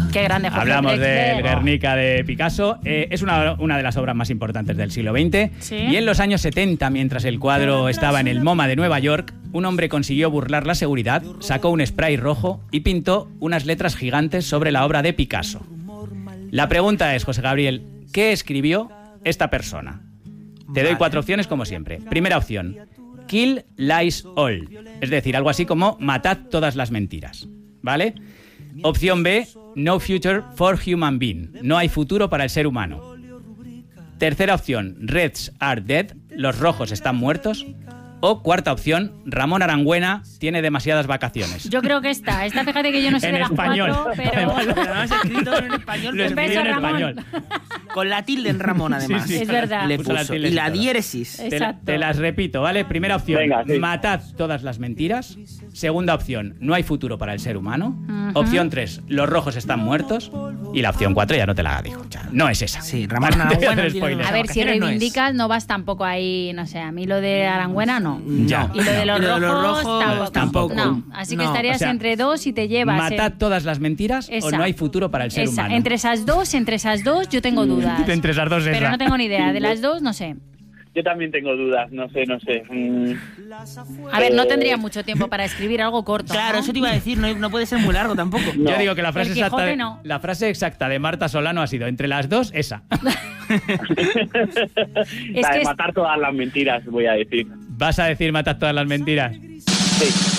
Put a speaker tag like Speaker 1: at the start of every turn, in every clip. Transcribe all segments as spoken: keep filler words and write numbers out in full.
Speaker 1: Qué grande. Jorge
Speaker 2: Hablamos
Speaker 1: Drexler.
Speaker 2: del Guernica de Picasso. Eh, es una, una de las obras más importantes del siglo veinte.
Speaker 1: ¿Sí?
Speaker 2: Y en los años setenta, mientras el cuadro estaba en el MoMA de Nueva York, un hombre consiguió burlar la seguridad, sacó un spray rojo y pintó unas letras gigantes sobre la obra de Picasso. La pregunta es, José Gabriel, ¿qué escribió esta persona? Te doy cuatro opciones como siempre. Primera opción, Kill Lies All, es decir, algo así como matad todas las mentiras, ¿vale? Opción B, No Future for Human Being, no hay futuro para el ser humano. Tercera opción, Reds are dead, los rojos están muertos. O cuarta opción, Ramón Arangüena tiene demasiadas vacaciones.
Speaker 1: Yo creo que esta, esta fíjate que yo no sé
Speaker 2: En
Speaker 1: de las
Speaker 2: español.
Speaker 1: cuatro, pero...
Speaker 3: Pero no has escrito en español.
Speaker 2: Lo
Speaker 1: Un
Speaker 2: escribió
Speaker 1: beso,
Speaker 2: en
Speaker 1: Ramón.
Speaker 2: español.
Speaker 3: Con la tilde en Ramón, además.
Speaker 2: Sí, sí.
Speaker 1: Es verdad.
Speaker 3: Le
Speaker 2: Puso la
Speaker 3: puso.
Speaker 2: tilde
Speaker 3: Y
Speaker 2: y
Speaker 3: la
Speaker 2: todo.
Speaker 3: diéresis.
Speaker 2: Te,
Speaker 1: Exacto.
Speaker 2: te las repito, ¿vale? Primera opción,
Speaker 4: Venga, sí.
Speaker 2: matad todas las mentiras. Segunda opción, no hay futuro para el ser humano.
Speaker 1: Ujú.
Speaker 2: Opción tres, los rojos están muertos. Y la opción cuatro ya no te la digo. Ya, no es esa.
Speaker 3: Sí, Ramón
Speaker 2: Vale, te voy a
Speaker 3: Arangüena
Speaker 2: hacer
Speaker 3: tiene
Speaker 2: spoiler.
Speaker 1: A ver, si
Speaker 3: vacaciones no es.
Speaker 1: reivindicas, no vas tampoco ahí, no sé, a mí lo de Arangüena no.
Speaker 2: Ya.
Speaker 1: Y lo de los
Speaker 3: Y lo de
Speaker 1: rojos,
Speaker 3: los rojos,
Speaker 1: tampoco.
Speaker 2: tampoco.
Speaker 1: No, así que
Speaker 3: No,
Speaker 1: estarías
Speaker 2: o sea,
Speaker 1: entre dos y te llevas.
Speaker 2: Matad
Speaker 1: eh,
Speaker 2: todas las mentiras
Speaker 1: esa.
Speaker 2: o no hay futuro para el ser
Speaker 1: esa.
Speaker 2: humano.
Speaker 1: Entre esas dos, entre esas dos, yo tengo dudas.
Speaker 2: Entre esas dos,
Speaker 1: Pero
Speaker 2: esa.
Speaker 1: no tengo ni idea. De las dos, no sé.
Speaker 4: Yo también tengo dudas, no sé, no sé. Mm,
Speaker 1: A ver, no
Speaker 4: Eh,
Speaker 1: tendría mucho tiempo para escribir algo corto.
Speaker 3: Claro,
Speaker 1: ¿no?
Speaker 3: eso te iba a decir, no, no puede ser muy largo tampoco.
Speaker 4: No.
Speaker 2: Yo digo que la frase,
Speaker 1: El
Speaker 2: exacta
Speaker 1: Quijote
Speaker 2: de,
Speaker 1: no.
Speaker 2: la frase exacta de Marta Solano ha sido entre las dos, esa.
Speaker 1: Es
Speaker 4: la
Speaker 1: que
Speaker 4: de
Speaker 1: es-
Speaker 4: matar todas las mentiras, voy a decir.
Speaker 2: ¿Vas a decir matad todas las mentiras?
Speaker 4: Sí.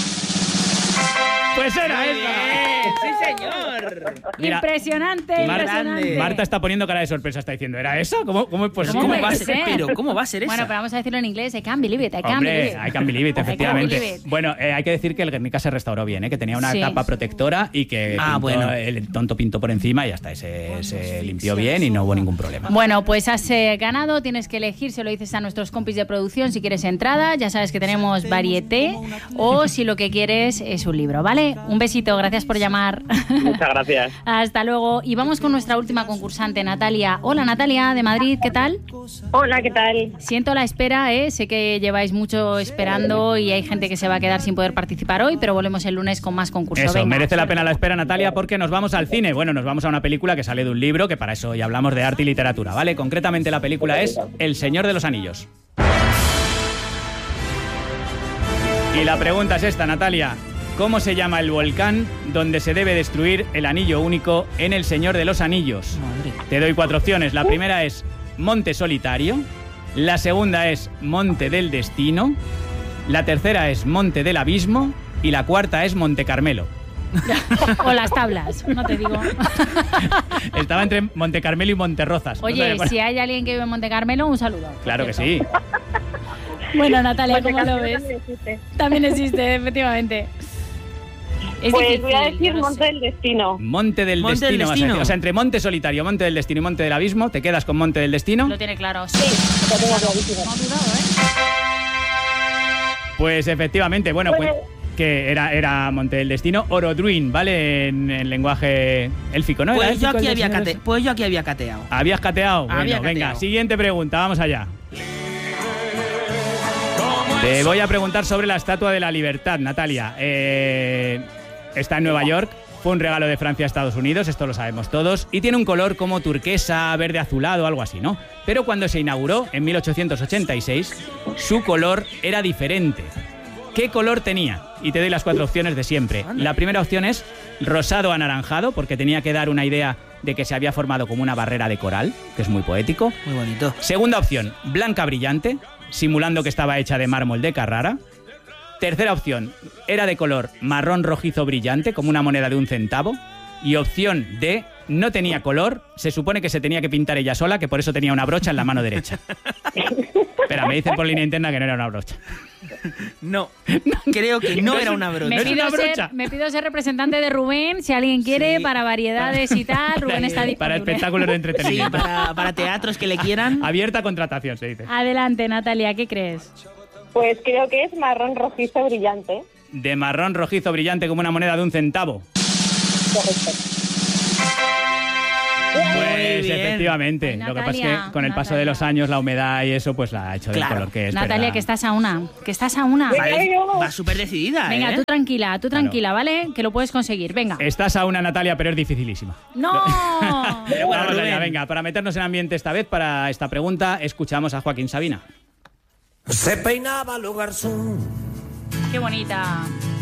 Speaker 2: Pues era esa.
Speaker 3: ¡Sí, señor!
Speaker 2: Mira,
Speaker 1: impresionante,
Speaker 2: Mar-
Speaker 1: impresionante.
Speaker 2: Marta está poniendo cara de sorpresa, está diciendo, ¿era esa? ¿Cómo, cómo es
Speaker 3: Pero
Speaker 2: posible?
Speaker 3: ¿cómo
Speaker 1: puede
Speaker 3: va a
Speaker 1: ser?
Speaker 3: ser? Pero ¿cómo va a ser esa?
Speaker 1: Bueno, pero vamos a decirlo en inglés. I can't believe it, I can't believe
Speaker 2: Hombre,
Speaker 1: it.
Speaker 2: I can believe it,
Speaker 1: I can't
Speaker 2: efectivamente.
Speaker 1: believe it.
Speaker 2: Bueno, eh, hay que decir que el Guernica se restauró bien, ¿eh? Que tenía una
Speaker 1: Sí.
Speaker 2: capa protectora y que
Speaker 3: Ah,
Speaker 2: pintó-
Speaker 3: bueno.
Speaker 2: el tonto pintó por encima y ya está, se, se limpió bien y no hubo ningún problema.
Speaker 1: Bueno, pues has eh, ganado, tienes que elegir, se lo dices a nuestros compis de producción si quieres entrada, ya sabes que tenemos varieté o si lo que quieres es un libro, ¿vale? Un besito, gracias por llamar.
Speaker 4: Muchas gracias.
Speaker 1: Hasta luego. Y vamos con nuestra última concursante, Natalia. Hola, Natalia, de Madrid, ¿qué tal?
Speaker 5: Hola, ¿qué tal?
Speaker 1: Siento la espera, ¿eh? Sé que lleváis mucho esperando y hay gente que se va a quedar sin poder participar hoy, pero volvemos el lunes con más concursos.
Speaker 2: Eso,
Speaker 1: Venga.
Speaker 2: merece la pena la espera, Natalia, porque nos vamos al cine. Bueno, nos vamos a una película que sale de un libro, que para eso ya hablamos de arte y literatura, ¿vale? Concretamente la película es El Señor de los Anillos. Y la pregunta es esta, Natalia. ¿Cómo se llama el volcán donde se debe destruir el anillo único en El Señor de los Anillos?
Speaker 3: Madre.
Speaker 2: Te doy cuatro opciones. La primera es Monte Solitario. La segunda es Monte del Destino. La tercera es Monte del Abismo. Y la cuarta es Monte Carmelo.
Speaker 1: O las tablas, no te digo.
Speaker 2: Estaba entre Monte Carmelo y Monte Rozas. No
Speaker 1: Oye,
Speaker 2: sabía cuál-
Speaker 1: si hay alguien que vive en Monte Carmelo, un saludo. por
Speaker 2: Claro que
Speaker 1: cierto.
Speaker 2: sí.
Speaker 1: Bueno, Natalia, ¿cómo lo
Speaker 5: Monte
Speaker 1: ves?
Speaker 5: Carmelo existe.
Speaker 1: También existe, efectivamente. Es
Speaker 5: Pues
Speaker 1: difícil,
Speaker 5: voy a decir
Speaker 1: yo no
Speaker 5: Monte
Speaker 1: sé.
Speaker 5: del Destino.
Speaker 2: Monte del
Speaker 3: Monte del
Speaker 2: Destino, vas a
Speaker 3: Destino.
Speaker 2: decir. O sea, entre Monte Solitario, Monte del Destino y Monte del Abismo, ¿te quedas con Monte del Destino?
Speaker 1: Lo tiene claro. Sí.
Speaker 5: Lo tengo clarísimo.
Speaker 1: No ha dudado, ¿eh?
Speaker 2: Pues efectivamente, bueno, pues
Speaker 5: Pues-
Speaker 2: que era, era Monte del Destino, Orodruin, ¿vale? En, en lenguaje élfico, ¿no? ¿Era
Speaker 3: Pues yo,
Speaker 2: élfico
Speaker 3: aquí
Speaker 2: el
Speaker 3: había
Speaker 2: Señor de
Speaker 3: cate-
Speaker 2: los-
Speaker 3: pues yo aquí había cateado.
Speaker 2: ¿Habías cateado?
Speaker 3: Había
Speaker 2: Bueno, venga,
Speaker 3: cateado.
Speaker 2: siguiente pregunta, vamos allá. Te voy a preguntar sobre la Estatua de la Libertad, Natalia. Eh, está en Nueva York, fue un regalo de Francia a Estados Unidos, esto lo sabemos todos, y tiene un color como turquesa, verde azulado, algo así, ¿no? Pero cuando se inauguró, en mil ochocientos ochenta y seis, su color era diferente. ¿Qué color tenía? Y te doy las cuatro opciones de siempre. La primera opción es rosado anaranjado, porque tenía que dar una idea de que se había formado como una barrera de coral, que es muy poético.
Speaker 3: Muy bonito.
Speaker 2: Segunda opción, blanca brillante, simulando que estaba hecha de mármol de Carrara. Tercera opción, era de color marrón rojizo brillante, como una moneda de un centavo. Y opción D, no tenía color, se supone que se tenía que pintar ella sola, que por eso tenía una brocha en la mano derecha. Espera, me dicen por línea interna que no era una brocha.
Speaker 3: No, creo que no era una brocha.
Speaker 1: Me
Speaker 2: ¿No es
Speaker 1: pido,
Speaker 2: una
Speaker 1: ser,
Speaker 2: brocha?
Speaker 1: me pido ser representante de Rubén, si alguien quiere,
Speaker 3: Sí.
Speaker 1: para variedades y tal. Rubén está disponible.
Speaker 2: Para espectáculos de
Speaker 3: Sí,
Speaker 2: entretenimiento.
Speaker 3: para, para teatros que le quieran.
Speaker 2: Abierta contratación, se dice.
Speaker 1: Adelante, Natalia, ¿qué crees?
Speaker 5: Pues creo que es marrón rojizo brillante.
Speaker 2: De marrón rojizo brillante como una moneda de un centavo.
Speaker 5: Correcto.
Speaker 2: Pues Pues
Speaker 3: bien.
Speaker 2: efectivamente.
Speaker 1: Ay,
Speaker 2: Lo que pasa es
Speaker 1: Natalia,
Speaker 2: que con el paso
Speaker 1: Natalia.
Speaker 2: de los años, la humedad y eso, pues la ha hecho
Speaker 3: Claro.
Speaker 2: del color que es.
Speaker 1: Natalia,
Speaker 2: ¿verdad?
Speaker 1: que estás a una, que estás a una.
Speaker 5: Venga, venga, vamos.
Speaker 3: Va súper decidida,
Speaker 1: Venga,
Speaker 3: ¿eh?
Speaker 1: tú tranquila, tú tranquila, ¿vale? Que lo puedes conseguir, venga.
Speaker 2: Estás a una, Natalia, pero es dificilísima.
Speaker 1: ¡No!
Speaker 3: Pero bueno,
Speaker 2: Vamos allá,
Speaker 3: Rubén.
Speaker 2: venga, para meternos en ambiente esta vez, para esta pregunta, escuchamos a Joaquín Sabina.
Speaker 6: Se peinaba lo garzón,
Speaker 1: ¡Qué bonita!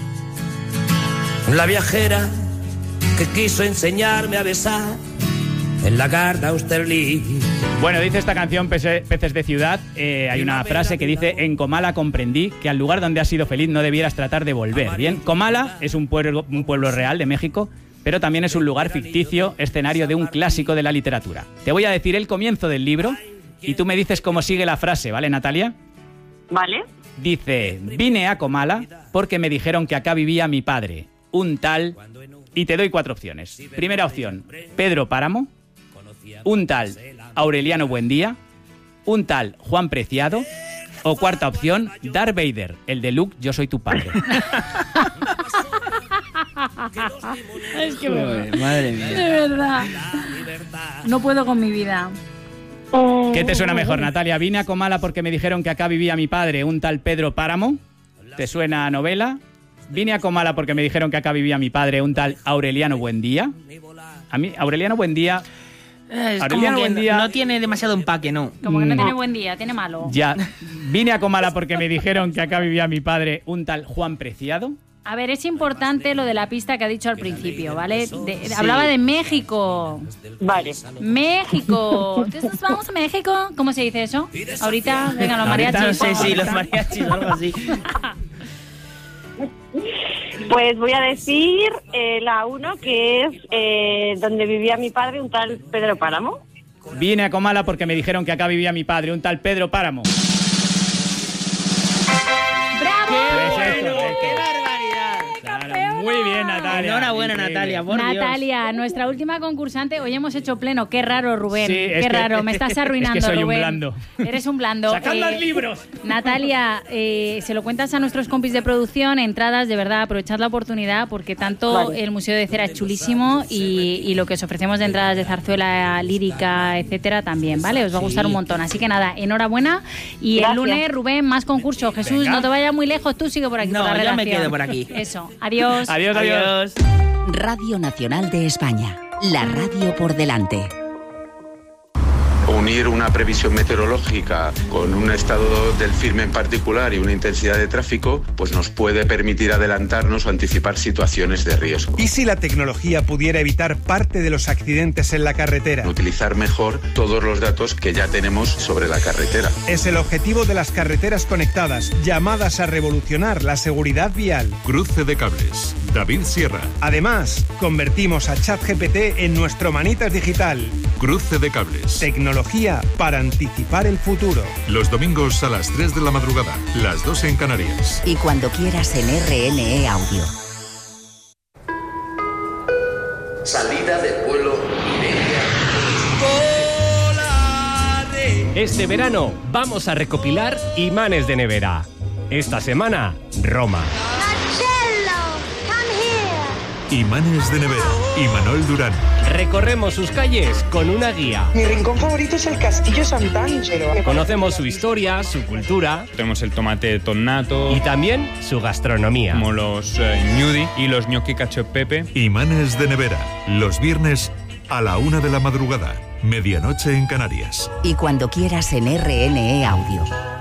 Speaker 6: la viajera que quiso enseñarme a besar en la Garda Austerlitz.
Speaker 2: Bueno, dice esta canción Pese- Peces de Ciudad, eh, hay una frase que dice: en Comala comprendí que al lugar donde has sido feliz no debieras tratar de volver. Bien, Comala es un pueblo, un pueblo real de México, pero también es un lugar ficticio, escenario de un clásico de la literatura. Te voy a decir el comienzo del libro y tú me dices cómo sigue la frase, ¿vale, Natalia?
Speaker 5: Vale.
Speaker 2: Dice: vine a Comala porque me dijeron que acá vivía mi padre, un tal... Y te doy cuatro opciones. Primera opción, Pedro Páramo. Un tal Aureliano Buendía. Un tal Juan Preciado. O cuarta opción, Darth Vader, el de Luke, yo soy tu padre.
Speaker 1: Es que me...
Speaker 3: Joder, madre mía.
Speaker 1: De verdad. No puedo con mi vida.
Speaker 2: ¿Qué te suena mejor, Natalia? Vine a Comala porque me dijeron que acá vivía mi padre, un tal Pedro Páramo. ¿Te suena a novela? Vine a Comala porque me dijeron que acá vivía mi padre, un tal Aureliano Buendía. A mí, Aureliano Buendía,
Speaker 3: Es
Speaker 2: Aureliano
Speaker 3: como que
Speaker 2: Buendía-
Speaker 3: no tiene demasiado empaque, ¿no?
Speaker 1: Como que no
Speaker 2: Mm.
Speaker 1: tiene buen día, tiene malo.
Speaker 2: ya. Vine a Comala porque me dijeron que acá vivía mi padre, un tal Juan Preciado.
Speaker 1: A ver, es importante lo de la pista que ha dicho al principio, ¿vale? De- Hablaba de México.
Speaker 5: Vale.
Speaker 1: México. Entonces, vamos a México. ¿Cómo se dice eso? Ahorita, vengan los
Speaker 2: Ahorita
Speaker 1: mariachis.
Speaker 3: No sé, sí, los mariachis o algo así.
Speaker 5: Pues voy a decir eh, la uno, que es eh, donde vivía mi padre, un tal Pedro Páramo.
Speaker 2: Vine a Comala porque me dijeron que acá vivía mi padre, un tal Pedro Páramo.
Speaker 1: ¡Bravo!
Speaker 2: Pues eso, eso.
Speaker 3: ¡Qué barbaridad!
Speaker 2: Claro, muy bien, Natalia.
Speaker 3: Enhorabuena,
Speaker 2: Increíble.
Speaker 3: Natalia, por Dios.
Speaker 1: Natalia, nuestra última concursante, hoy hemos hecho pleno. Qué raro, Rubén.
Speaker 2: Sí, es
Speaker 1: Qué
Speaker 2: que-
Speaker 1: raro, me estás arruinando,
Speaker 2: es que soy un
Speaker 1: Rubén.
Speaker 2: blando.
Speaker 1: Eres un blando.
Speaker 2: ¡Sacad los libros!
Speaker 1: Natalia, eh, se lo cuentas a nuestros compis de producción, entradas, de verdad, aprovechad la oportunidad porque tanto
Speaker 5: Vale.
Speaker 1: el Museo de Cera es chulísimo y, y lo que os ofrecemos de entradas de zarzuela lírica, etcétera, también, ¿vale? Os va a gustar
Speaker 3: Sí.
Speaker 1: un montón. Así que nada, enhorabuena. Y el
Speaker 5: Gracias.
Speaker 1: lunes, Rubén, más concurso. Jesús,
Speaker 2: Venga.
Speaker 1: no te vayas muy lejos, tú sigue por aquí.
Speaker 3: No,
Speaker 1: por la
Speaker 3: yo me
Speaker 1: redacción.
Speaker 3: quedo por aquí.
Speaker 1: Eso, adiós.
Speaker 2: Adiós, adiós.
Speaker 3: Adiós.
Speaker 7: Radio Nacional de España. La radio por delante.
Speaker 8: Unir una previsión meteorológica con un estado del firme en particular y una intensidad de tráfico, pues nos puede permitir adelantarnos o anticipar situaciones de riesgo.
Speaker 9: ¿Y si la tecnología pudiera evitar parte de los accidentes en la carretera?
Speaker 8: Utilizar mejor todos los datos que ya tenemos sobre la carretera.
Speaker 9: Es el objetivo de las carreteras conectadas, llamadas a revolucionar la seguridad vial.
Speaker 10: Cruce de cables. David Sierra.
Speaker 9: Además, convertimos a ChatGPT en nuestro manitas digital.
Speaker 10: Cruce de cables.
Speaker 9: Tecnología para anticipar el futuro.
Speaker 10: Los domingos a las tres de la madrugada, las dos en Canarias.
Speaker 7: Y cuando quieras en R N E Audio.
Speaker 6: Salida de vuelo Iberia.
Speaker 11: Este verano vamos a recopilar imanes de nevera. Esta semana, Roma.
Speaker 10: Imanes de nevera. Imanol Durán.
Speaker 11: Recorremos sus calles con una guía.
Speaker 12: Mi rincón favorito es el Castillo Sant'Angelo.
Speaker 11: Conocemos su historia, su cultura.
Speaker 13: Tenemos el tomate tonnato.
Speaker 11: Y también su gastronomía.
Speaker 13: Como los eh, gnudi y los gnocchi cacio e pepe.
Speaker 10: Imanes de nevera. Los viernes a la una de la madrugada. Medianoche en Canarias.
Speaker 7: Y cuando quieras en R N E Audio.